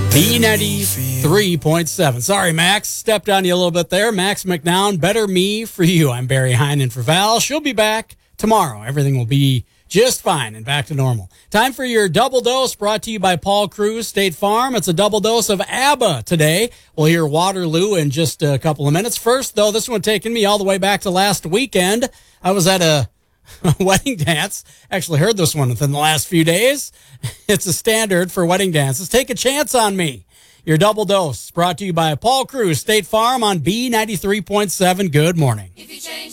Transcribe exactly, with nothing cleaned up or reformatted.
B ninety-three point seven. Sorry, Max. Stepped on you a little bit there. Max McNown, better me for you. I'm Barry Heinen for Val. She'll be back tomorrow. Everything will be just fine and back to normal. Time for your double dose, brought to you by Paul Cruz State Farm. It's a double dose of ABBA today. We'll hear Waterloo in just a couple of minutes. First, though, this one taking me all the way back to last weekend. I was at a wedding dance. Actually heard this one within the last few days. It's a standard for wedding dances. Take a chance on me. Your double dose brought to you by Paul Cruz State Farm on B ninety-three point seven. Good morning. If you change